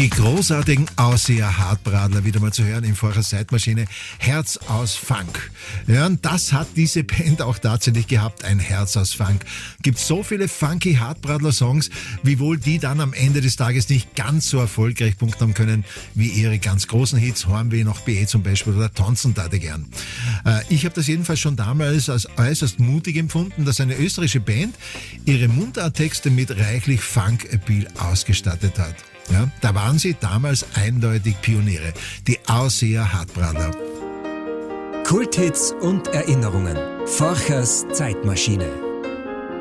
Die großartigen Ausseher Hartbradler wieder mal zu hören in Vorher Zeitmaschine. Herz aus Funk. Ja, und das hat diese Band auch tatsächlich gehabt, ein Herz aus Funk. Gibt so viele funky Hartbradler Songs, wiewohl die dann am Ende des Tages nicht ganz so erfolgreich punkten haben können, wie ihre ganz großen Hits, Heimweh nach BE zum Beispiel oder Tanzen tate gern. Ich habe das jedenfalls schon damals als äußerst mutig empfunden, dass eine österreichische Band ihre Mundarttexte mit reichlich Funk-Appeal ausgestattet hat. Ja, da waren sie damals eindeutig Pioniere, die Ausseher Hartbradler. Kulthits und Erinnerungen. Forchers Zeitmaschine.